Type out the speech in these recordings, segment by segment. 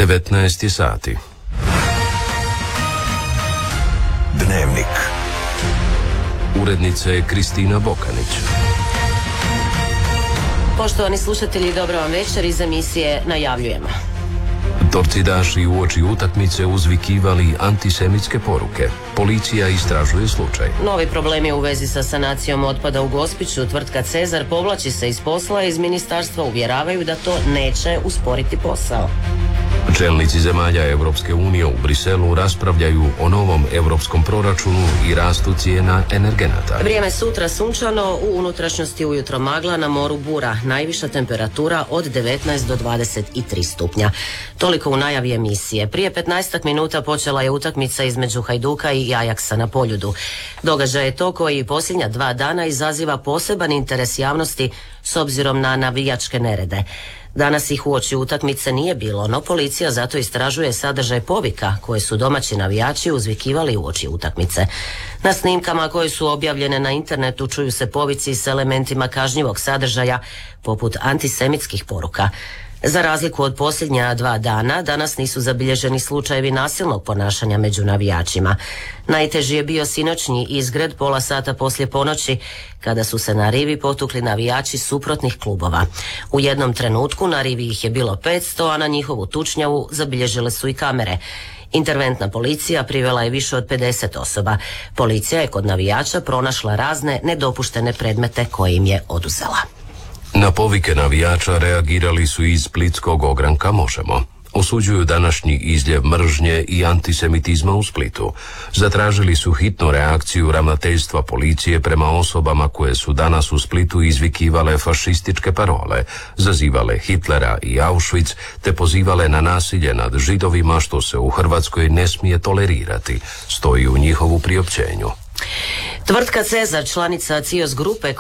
19 sati. Dnevnik. Urednica je Kristina Bokanić. Poštovani slušatelji, dobro vam večer, iz emisije najavljujemo. Torcidaši uoči utakmice uzvikivali antisemitske poruke. Policija istražuje slučaj. Novi problemi u vezi sa sanacijom otpada u Gospiću. Tvrtka Cezar povlači se iz posla, iz ministarstva uvjeravaju da to neće usporiti posao. Čelnici zemalja Europske unije u Briselu raspravljaju o novom europskom proračunu i rastu cijena energenata. Vrijeme sutra sunčano, u unutrašnjosti ujutro magla, na moru bura. Najviša temperatura od 19 do 23 stupnja. Toliko u najavi emisije. Prije 15 minuta počela je utakmica između Hajduka i Ajaksa na Poljudu. Događaj je to koji posljednja 2 dana izaziva poseban interes javnosti s obzirom na navijačke nerede. Danas ih uoči utakmice nije bilo, no policija zato istražuje sadržaj povika koje su domaći navijači uzvikivali uoči utakmice. Na snimkama koje su objavljene na internetu čuju se povici s elementima kažnjivog sadržaja, poput antisemitskih poruka. Za razliku od posljednja 2 dana, danas nisu zabilježeni slučajevi nasilnog ponašanja među navijačima. Najteži je bio sinoćnji izgred pola sata poslije ponoći, kada su se na rivi potukli navijači suprotnih klubova. U jednom trenutku na rivi ih je bilo 500, a na njihovu tučnjavu zabilježile su i kamere. Interventna policija privela je više od 50 osoba. Policija je kod navijača pronašla razne nedopuštene predmete koje im je oduzela. Na povike navijača reagirali su iz splitskog ogranka Možemo. Osuđuju današnji izljev mržnje i antisemitizma u Splitu. Zatražili su hitnu reakciju ravnateljstva policije prema osobama koje su danas u Splitu izvikivale fašističke parole, zazivale Hitlera i Auschwitz te pozivale na nasilje nad Židovima, što se u Hrvatskoj ne smije tolerirati, stoji u njihovu priopćenju. Tvrtka Cezar, članica CIOS grupe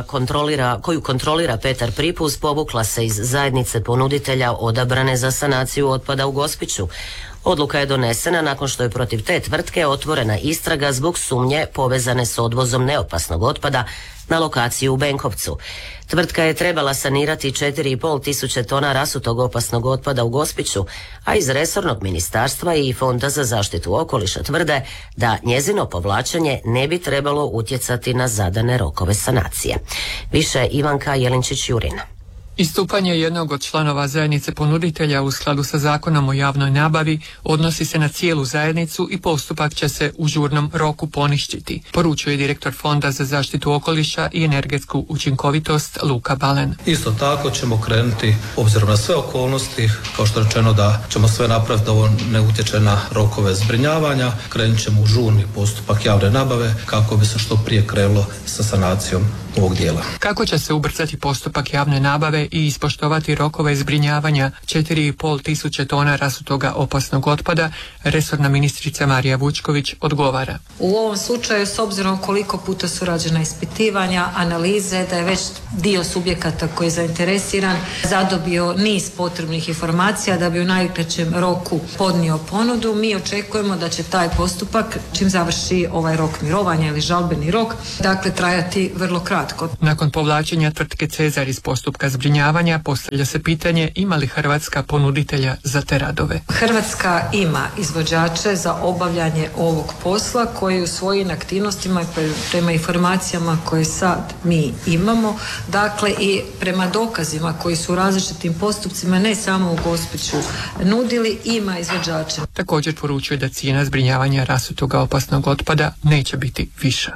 koju kontrolira Petar Pripuz, povukla se iz zajednice ponuditelja odabrane za sanaciju otpada u Gospiću. Odluka je donesena nakon što je protiv te tvrtke otvorena istraga zbog sumnje povezane s odvozom neopasnog otpada na lokaciju u Benkovcu. Tvrtka je trebala sanirati 4,5 tisuće tona rasutog opasnog otpada u Gospiću, a iz resornog ministarstva i Fonda za zaštitu okoliša tvrde da njezino povlačenje ne bi trebalo utjecati na zadane rokove sanacije. Više Ivanka Jelinčić-Jurin. Istupanje jednog od članova zajednice ponuditelja u skladu sa zakonom o javnoj nabavi odnosi se na cijelu zajednicu i postupak će se u žurnom roku poništiti, poručuje direktor Fonda za zaštitu okoliša i energetsku učinkovitost Luka Balen. Isto tako ćemo krenuti, obzirom na sve okolnosti, kao što je rečeno da ćemo sve napraviti da ovo ne utječe na rokove zbrinjavanja, krenut ćemo u žurni postupak javne nabave kako bi se što prije krenulo sa sanacijom ovog dijela. Kako će se ubrzati postupak javne nabave i ispoštovati rokove zbrinjavanja 4,5 tisuće tona rasutoga opasnog otpada, resorna ministrica Marija Vučković odgovara. U ovom slučaju, s obzirom koliko puta su rađena ispitivanja, analize, da je već dio subjekata koji je zainteresiran zadobio niz potrebnih informacija da bi u najkraćem roku podnio ponudu, mi očekujemo da će taj postupak, čim završi ovaj rok mirovanja ili žalbeni rok, dakle trajati vrlo kratko. Nakon povlačenja tvrtke Cezar iz postupka zbrinjavanja postavlja se pitanje ima li Hrvatska ponuditelja za te radove. Hrvatska ima izvođače za obavljanje ovog posla koji u svojim aktivnostima prema informacijama koje sad mi imamo, dakle i prema dokazima koji su u različitim postupcima ne samo u Gospiću nudili, ima izvođače. Također poručuje da cijena zbrinjavanja rasutoga opasnog otpada neće biti viša.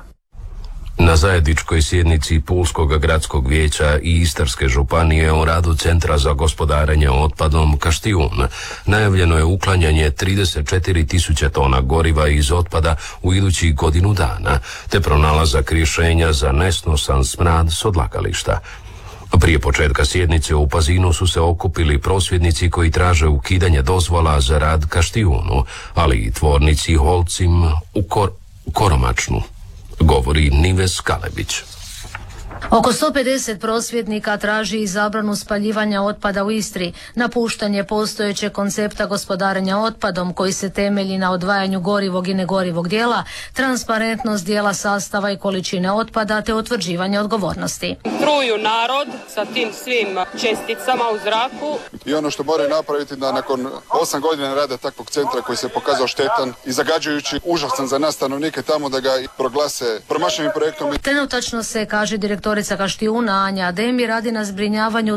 Na zajedničkoj sjednici Pulskog gradskog vijeća i Istarske županije o radu Centra za gospodarenje otpadom Kaštijun najavljeno je uklanjanje 34 tisuće tona goriva iz otpada u idućih godinu dana, te pronalazak rješenja za nesnosan smrad s odlagališta. Prije početka sjednice u Pazinu su se okupili prosvjednici koji traže ukidanje dozvola za rad Kaštijunu, ali i tvornici Holcim u Koromačnu, govori Nives Kalebić. Oko 150 prosvjednika traži zabranu spaljivanja otpada u Istri, napuštanje postojećeg koncepta gospodarenja otpadom koji se temelji na odvajanju gorivog i negorivog dijela, transparentnost dijela sastava i količine otpada te utvrđivanje odgovornosti. Truju narod sa tim svim česticama u zraku. I ono što moraju napraviti da nakon 8 godina rada takvog centra koji se pokazao štetan i zagađujući, užasan za nas stanovnike tamo, da ga proglase promašenim projektom. Trenutačno se, kaže direktorica Kaštijuna Anja Ademi, radi na zbrinjavanju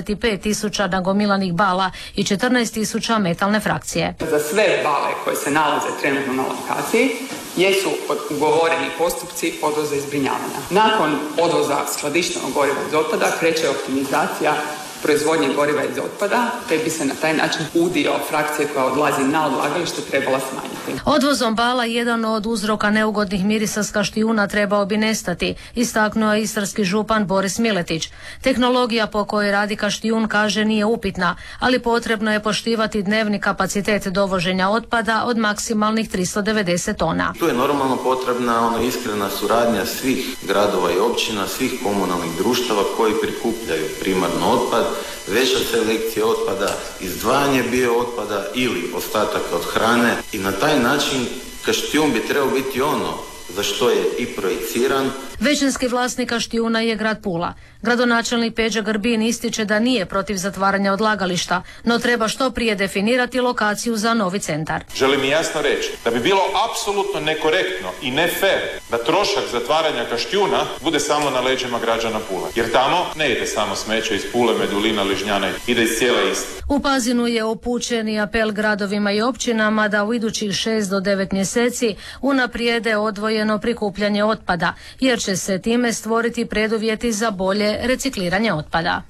35.000 nagomilanih bala i 14.000 metalne frakcije. Za sve bale koje se nalaze trenutno na lokaciji jesu ugovoreni postupci odvoza i zbrinjavanja. Nakon odvoza skladištenog goriva iz otpada kreće optimizacija proizvodnje goriva iz otpada, te bi se na taj način udio frakcije koja odlazi na odlagalište trebala smanjiti. Odvozom bala jedan od uzroka neugodnih mirisa s Kaštijuna trebao bi nestati, istaknuo je istarski župan Boris Miletić. Tehnologija po kojoj radi Kaštijun, kaže, nije upitna, ali potrebno je poštivati dnevni kapacitet dovoženja otpada od maksimalnih 390 tona. Tu je normalno potrebna iskrena suradnja svih gradova i općina, svih komunalnih društava koji prikupljaju primarno otpad, veća selekcija otpada, izdvajanje biootpada ili ostataka od hrane i na taj način Kaštijun bi trebao biti ono za što je i projiciran. Većinski vlasnik Kaštijuna je grad Pula. Gradonačelnik Peđa Grbin ističe da nije protiv zatvaranja odlagališta, no treba što prije definirati lokaciju za novi centar. Želim jasno reći da bi bilo apsolutno nekorektno i ne fer da trošak zatvaranja Kaštijuna bude samo na leđima građana Pule. Jer tamo ne ide samo smeće iz Pule, Medulina, Ližnjana, ide iz cijele Istre. U Pazinu je upućen i apel gradovima i općinama da u idućih 6 do 9 mjeseci unaprijede odvojeno prikupljanje otpada, jer će se time stvoriti preduvjeti za bolje recikliranje otpada.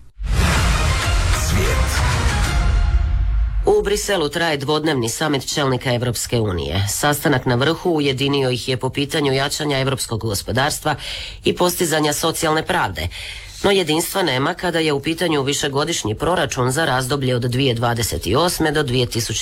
Svijet. U Briselu traje dvodnevni samit čelnika Europske unije. Sastanak na vrhu ujedinio ih je po pitanju jačanja europskog gospodarstva i postizanja socijalne pravde. No jedinstva nema kada je u pitanju višegodišnji proračun za razdoblje od 2028. do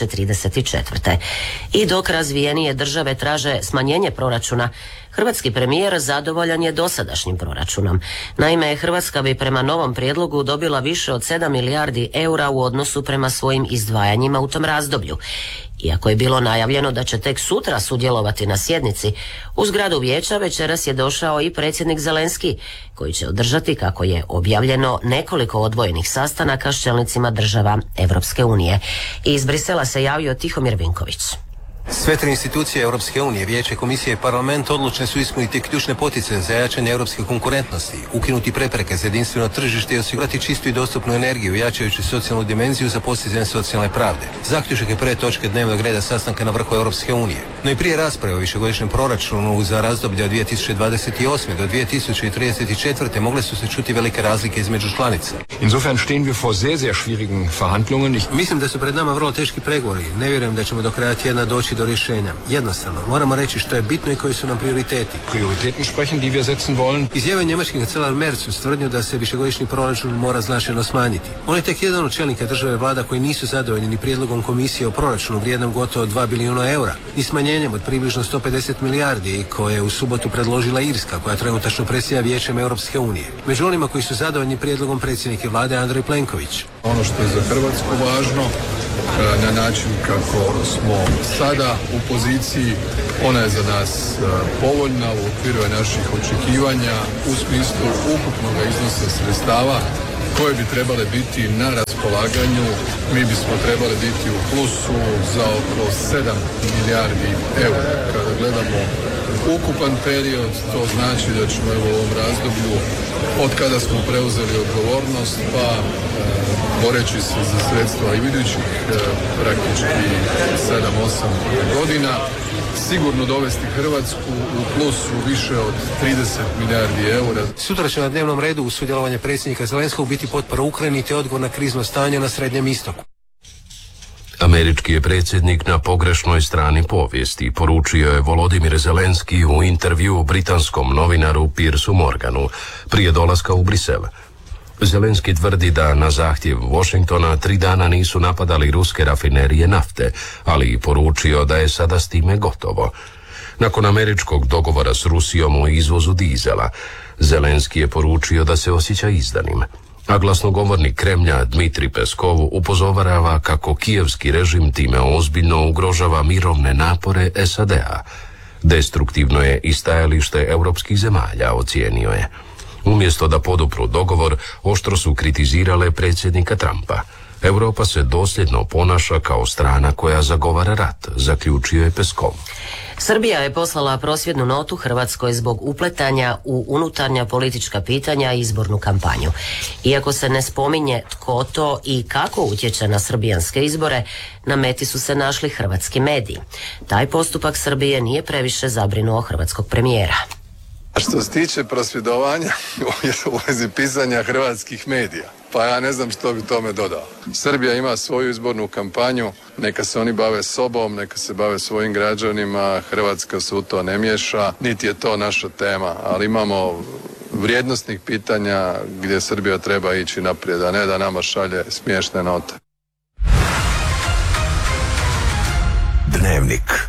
2034. I dok razvijenije države traže smanjenje proračuna, hrvatski premijer zadovoljan je dosadašnjim proračunom. Naime, Hrvatska bi prema novom prijedlogu dobila više od 7 milijardi eura u odnosu prema svojim izdvajanjima u tom razdoblju. Iako je bilo najavljeno da će tek sutra sudjelovati na sjednici, u zgradu vijeća večeras je došao i predsjednik Zelenski, koji će održati, kako je objavljeno, nekoliko odvojenih sastanaka s čelnicima država Europske unije. I iz Brisela se javio Tihomir Vinković. Sve tri institucije Europske unije, Vijeće, Komisija i Parlament odlučne su ispuniti ključne poticaje za jačanje europske konkurentnosti, ukinuti prepreke za jedinstveno tržište i osigurati čistu i dostupnu energiju, jačajući socijalnu dimenziju za postizanje socijalne pravde. Zaključak je prve točke dnevnog reda sastanka na vrhu Europske unije. No i prije rasprave o višegodišnjem proračunu za razdoblje od 2028. do 2034. mogle su se čuti velike razlike između članica. Insofern stehen wir vor sehr, sehr schwierigen Verhandlungen. Mislim da su pred nama vrlo teški pregovori. Ne vjerujem da ćemo do kraja tjedna doći do rješenja. Jednostavno, moramo reći što je bitno i koji su nam prioriteti. Prioriteten sprechen, die wir setzen wollen. Izjavio njemački kancelar Merz uz tvrdnju da se višegodišnji proračun mora značajno smanjiti. On je tek jedan od čelnika države vlada koji nisu zadovoljni ni prijedlogom komisije o proračunu vrijednom gotovo 2 bilijuna eura, ni smanjenjem od približno 150 milijardi koje je u subotu predložila Irska, koja trenutačno predsjeda Vijećem Europske unije. Među onima koji su zadovoljni prijedlogom predsjednika vlade Andrej Plenković. Ono što je za Hrvatsku važno, na način kako smo sada u poziciji, ona je za nas povoljna u okviru naših očekivanja u smislu ukupnog iznosa sredstava koje bi trebale biti na raspolaganju. Mi bismo trebali biti u plusu za oko 7 milijardi eura. Kada gledamo ukupan period, to znači da ćemo u ovom razdoblju od kada smo preuzeli odgovornost pa boreći se za sredstva i idućih praktički 7-8 godina sigurno dovesti Hrvatsku u plusu više od 30 milijardi eura. Sutra će na dnevnom redu uz sudjelovanje predsjednika Zelenskog biti potpora Ukrajini te odgovor na krizno stanje na Srednjem istoku. Američki je predsjednik na pogrešnoj strani povijesti, poručio je Volodimir Zelenski u intervjuu britanskom novinaru Piersu Morganu prije dolaska u Brisel. Zelenski tvrdi da na zahtjev Washingtona 3 dana nisu napadali ruske rafinerije nafte, ali i poručio da je sada s time gotovo. Nakon američkog dogovora s Rusijom o izvozu dizela, Zelenski je poručio da se osjeća izdanim, a glasnogovornik Kremlja Dmitrij Peskov upozorava kako kijevski režim time ozbiljno ugrožava mirovne napore SAD-a. Destruktivno je i stajalište europskih zemalja, ocijenio je. Umjesto da podupru dogovor, oštro su kritizirale predsjednika Trumpa. Europa se dosljedno ponaša kao strana koja zagovara rat, zaključio je Peskov. Srbija je poslala prosvjednu notu Hrvatskoj zbog upletanja u unutarnja politička pitanja i izbornu kampanju. Iako se ne spominje tko to i kako utječe na srbijanske izbore, na meti su se našli hrvatski mediji. Taj postupak Srbije nije previše zabrinuo hrvatskog premijera. Što se tiče prosvjedovanja u vezi pisanja hrvatskih medija, pa ja ne znam što bi tome dodao. Srbija ima svoju izbornu kampanju, neka se oni bave sobom, neka se bave svojim građanima, Hrvatska se u to ne miješa, niti je to naša tema, ali imamo vrijednosnih pitanja gdje Srbija treba ići naprijed, a ne da nama šalje smiješne note. Dnevnik.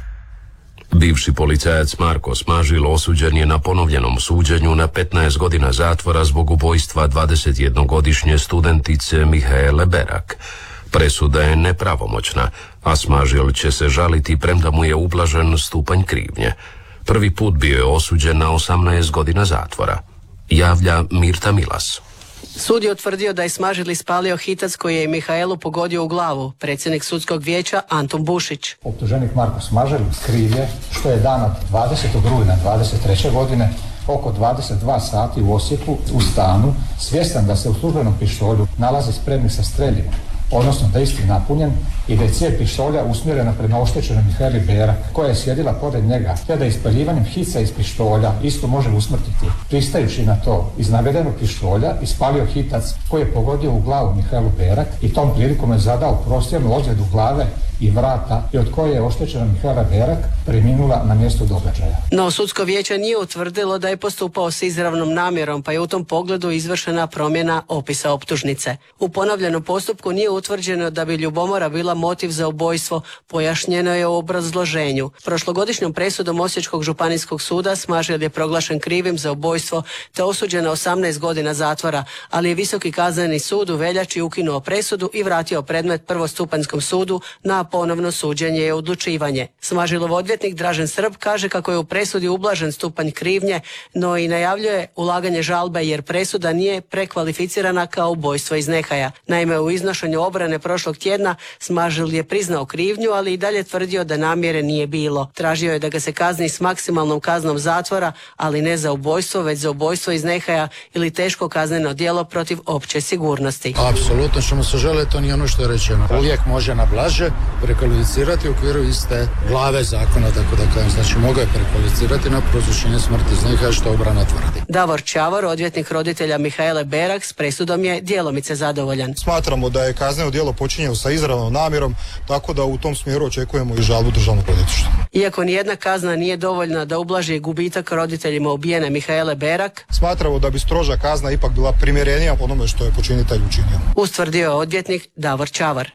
Bivši policajac Marko Smažil osuđen je na ponovljenom suđenju na 15 godina zatvora zbog ubojstva 21-godišnje studentice Mihaele Berak. Presuda je nepravomoćna, a Smažil će se žaliti premda mu je ublažen stupanj krivnje. Prvi put bio je osuđen na 18 godina zatvora. Javlja Mirta Milas. Sud je utvrdio da je Smažil ispalio hitac koji je Mihaelu pogodio u glavu, predsjednik sudskog vijeća Anton Bušić. Optuženik Marko Smažil kriv je što je dana 20. rujna 23. godine oko 22 sati u Osijeku u stanu, svjestan da se u službenom pištolju nalazi spremnik sa streljivom, odnosno da je isti napunjen i da je cijev pištolja usmjerena prema oštećenoj Mihaeli Berak, koja je sjedila pored njega, te da ispaljivanjem hica iz pištolja isto može usmrtiti. Pristajući na to, iz navedenog pištolja ispalio hitac koji je pogodio u glavu Mihaelu Berak i tom prilikom je zadao prosjernu ozljedu glave i vrata i od koje je oštećena Mihaela Berak preminula na mjestu događaja. No, sudsko vijeće nije utvrdilo da je postupao s izravnom namjerom, pa je u tom pogledu izvršena promjena opisa optužnice. U ponovljenom postupku nije utvrđeno da bi ljubomora bila motiv za ubojstvo, pojašnjeno je u obrazloženju. Prošlogodišnjom presudom Osječkog županijskog suda Smažil je proglašen krivim za ubojstvo te osuđen na 18 godina zatvora, ali je Visoki kazneni sud u veljači ukinuo presudu i vratio predmet prvostupanjskom sudu na ponovno suđenje i odlučivanje. Smažilov odvjetnik Dražen Srb kaže kako je u presudi ublažen stupanj krivnje, no i najavljuje ulaganje žalbe jer presuda nije prekvalificirana kao ubojstvo iz nehaja. Naime, u iznošenju obrane prošlog tjedna Smažil je priznao krivnju, ali i dalje tvrdio da namjere nije bilo. Tražio je da ga se kazni s maksimalnom kaznom zatvora, ali ne za ubojstvo, već za ubojstvo iz nehaja ili teško kazneno djelo protiv opće sigurnosti. Apsolutno ćemo se želiti, to nije ono što je rečeno. Uvijek može na blaže prekvalificirati u okviru iste glave zakona, tako da kažem, znači mogao je prekvalificirati na prouzročenje smrti iz nehaja, što obrana tvrdi. Davor Čavor, odvjetnik roditelja Mihaele Berak, s presudom je djelomice zadovoljan. Smatramo da je kazneno djelo počinjeno sa izravnom namjerom, tako da u tom smjeru očekujemo i žalbu državnog odvjetništva. Iako nijedna kazna nije dovoljna da ublaži gubitak roditeljima ubijene Mihaele Berak, smatramo da bi stroža kazna ipak bila primjerenija onome što je počinitelj učinio. Ustvrdio je odvjetnik Davor Čavar.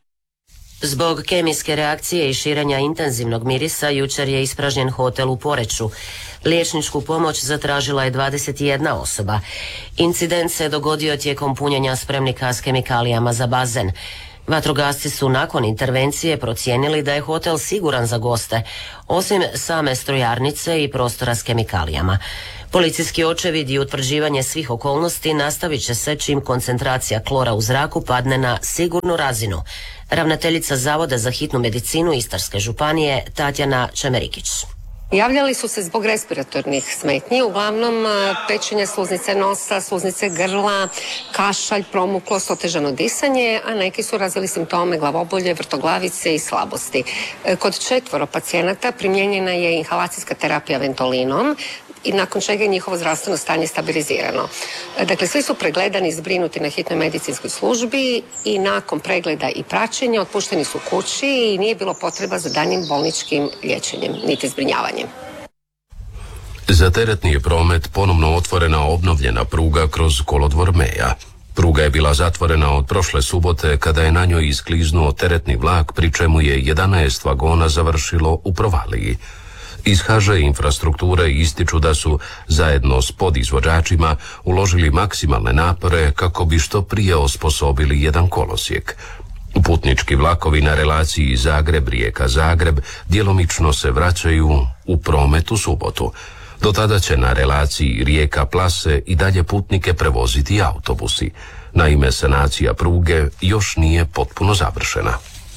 Zbog kemijske reakcije i širenja intenzivnog mirisa jučer je ispražnjen hotel u Poreču. Liječničku pomoć zatražila je 21 osoba. Incident se dogodio tijekom punjenja spremnika s kemikalijama za bazen. Vatrogasci su nakon intervencije procijenili da je hotel siguran za goste, osim same strojarnice i prostora s kemikalijama. Policijski očevid i utvrđivanje svih okolnosti nastavit će se čim koncentracija klora u zraku padne na sigurnu razinu. Ravnateljica Zavoda za hitnu medicinu Istarske županije Tatjana Čemerikić. Javljali su se zbog respiratornih smetnji, uglavnom pečenje sluznice nosa, sluznice grla, kašalj, promuklost, otežano disanje, a neki su razvili simptome glavobolje, vrtoglavice i slabosti. Kod 4 pacijenata primijenjena je inhalacijska terapija ventolinom, i nakon čega je njihovo zdravstveno stanje stabilizirano. Dakle, svi su pregledani i zbrinuti na hitnoj medicinskoj službi i nakon pregleda i praćenja otpušteni su kući i nije bilo potreba za daljnjim bolničkim liječenjem, niti zbrinjavanjem. Za teretni je promet ponovno otvorena obnovljena pruga kroz kolodvor Meja. Pruga je bila zatvorena od prošle subote kada je na njoj iskliznuo teretni vlak, pri čemu je 11 vagona završilo u provaliji. Iz HŽ infrastrukture ističu da su zajedno s podizvođačima uložili maksimalne napore kako bi što prije osposobili jedan kolosijek. Putnički vlakovi na relaciji Zagreb-Rijeka-Zagreb djelomično se vraćaju u promet u subotu. Do tada će na relaciji Rijeka-Plase i dalje putnike prevoziti autobusi. Naime, sanacija pruge još nije potpuno završena.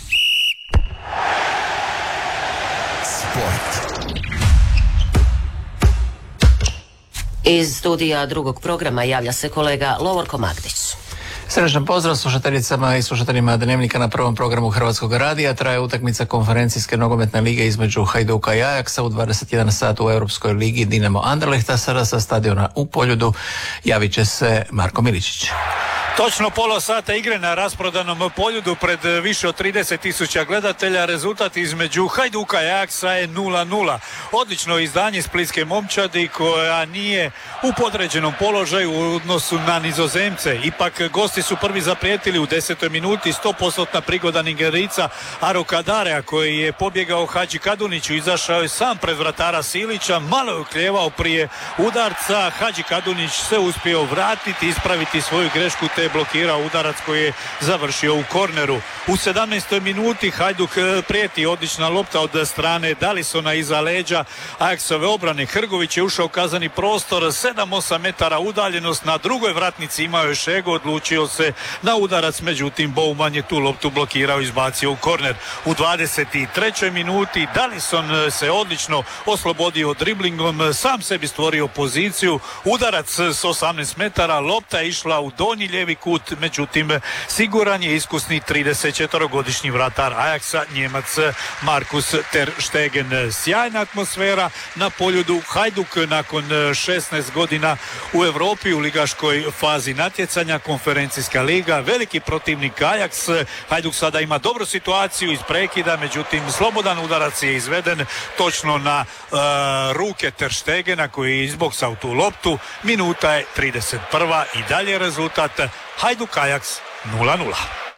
Iz studija drugog programa javlja se kolega Lovorko Magdić. Srdečan pozdrav slušateljicama i slušateljima Dnevnika. Na prvom programu Hrvatskog radija traje utakmica konferencijske nogometne lige između Hajduka i Ajaksa u 21 sat u Europskoj ligi Dinamo Anderlehta. Sada sa stadiona u Poljudu javit će se Marko Miličić. Točno pola sata igre na rasprodanom Poljudu pred više od 30.000 gledatelja. Rezultat između Hajduka i Ajaksa je 0-0. Odlično izdanje splitske momčadi koja nije u podređenom položaju u odnosu na Nizozemce. Ipak gosti su prvi zaprijetili u 10. minuti. 100% prigoda Nigerica Arokadarea koji je pobjegao Hadži Kaduniću. Izašao je sam pred vratara Silića. Malo je oklijevao prije udarca. Hadži Kadunić se uspio vratiti, ispraviti svoju grešku te blokirao udarac koji je završio u korneru. U 17. minuti Hajduk prijeti, odlična lopta od strane Dalisona iza leđa Ajaksove obrane. Hrgović je ušao u kazani prostor, 7-8 metara udaljenost, na drugoj vratnici imao je Šego, odlučio se na udarac, međutim Bouman je tu loptu blokirao i izbacio u korner. U 23. minuti Dalison se odlično oslobodio driblingom, sam sebi stvorio poziciju, udarac s 18 metara, lopta je išla u donji lijevi kut, međutim siguran je iskusni 34-godišnji vratar Ajaksa, Njemac Markus ter Stegen. Sjajna atmosfera na Poljudu. Hajduk nakon 16 godina u Europi u ligaškoj fazi natjecanja, konferencijska liga, veliki protivnik Ajaks. Hajduk sada ima dobru situaciju iz prekida, međutim slobodan udarac je izveden točno na ruke ter Stegena koji je izboksao tu loptu. Minuta je 31. i dalje rezultat Hajduk Ajaks 0-0.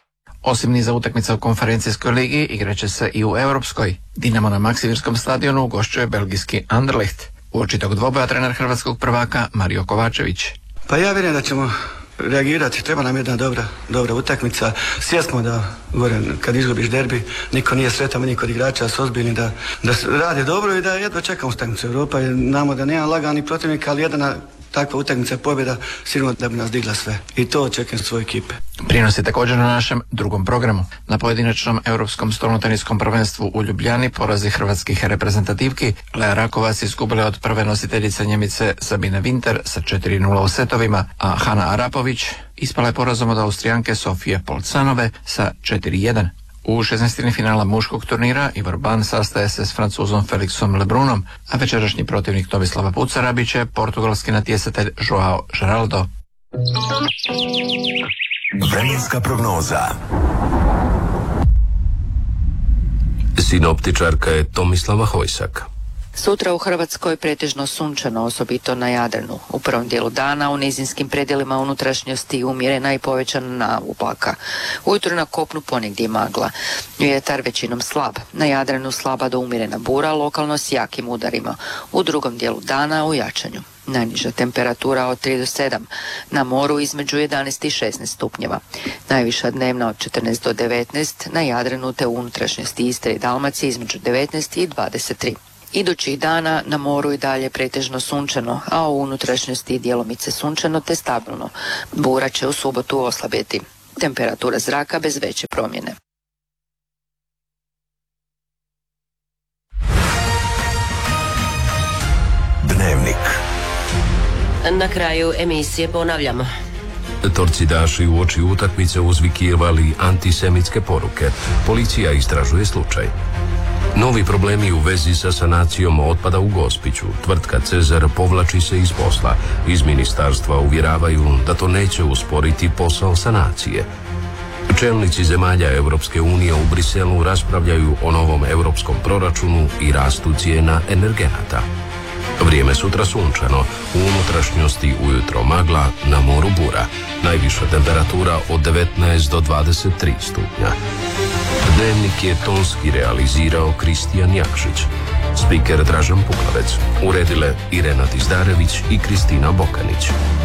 Osim niza utakmica u konferencijskoj ligi, igraće se i u europskoj. Dinamo na Maksimirskom stadionu ugošćuje belgijski Anderlecht. Uoči tog dvoboja trener hrvatskog prvaka Mario Kovačević. Pa ja vjerujem da ćemo reagirati, treba nam jedna dobra utakmica. Svjesno da kad izgubiš derbi, niko nije sretan, ni kod igrača su ozbiljni da rade dobro i da jedva čekamo utakmicu. Europa je, znamo da nema lagani protivnik, ali jedna takva utakmica pobjeda sigurno da bi nas digla sve. I to očekujem svoje ekipe. Prinos je također na našem drugom programu. Na pojedinačnom europskom stolnoteniskom prvenstvu u Ljubljani porazi hrvatskih reprezentativki. Lea Rakovac izgubila od prve nositeljice Njemice Sabine Winter sa 4-0 u setovima, a Hana Arapović ispala je porazom od Austrijanke Sofije Polcanove sa 4-1. U 16. finala muškog turnira Ivor Ban sastaje se s Francuzom Felixom Lebrunom, a večerašnji protivnik Tomislava Pucara bit će portugalski natjecatelj Joao Geraldo. Vremenska prognoza. Sinoptičarka je Tomislava Hojsak. Sutra u Hrvatskoj pretežno sunčano, osobito na Jadranu. U prvom dijelu dana u nizinskim predjelima unutrašnjosti umjerena i povećana oblaka. Ujutro na kopnu ponegdje magla. Vjetar većinom slab. Na Jadranu slaba do umjerena bura, lokalno s jakim udarima. U drugom dijelu dana u jačanju. Najniža temperatura od 3 do 7, na moru između 11 i 16 stupnjeva. Najviša dnevna od 14 do 19, na Jadranu te u unutrašnjosti Istre i Dalmacije između 19 i 23. Idućih dana na moru i dalje pretežno sunčano, a u unutrašnjosti djelomice sunčano te stabilno. Bura će u subotu oslabjeti. Temperatura zraka bez veće promjene. Dnevnik. Na kraju emisije ponavljamo. Torcidaši uoči utakmice uzvikivali antisemitske poruke. Policija istražuje slučaj. Novi problemi u vezi sa sanacijom otpada u Gospiću. Tvrtka Cezar povlači se iz posla. Iz ministarstva uvjeravaju da to neće usporiti posao sanacije. Čelnici zemalja Europske unije u Briselu raspravljaju o novom europskom proračunu i rastu cijena energenata. Vrijeme sutra sunčano, u unutrašnjosti ujutro magla, na moru bura. Najviša temperatura od 19 do 23 stupnja. Dnevnik je tonski realizirao Kristijan Jakšić. Spiker Dražan Puklavec. Uredile Irena Tizdarević i Kristina Bokanić.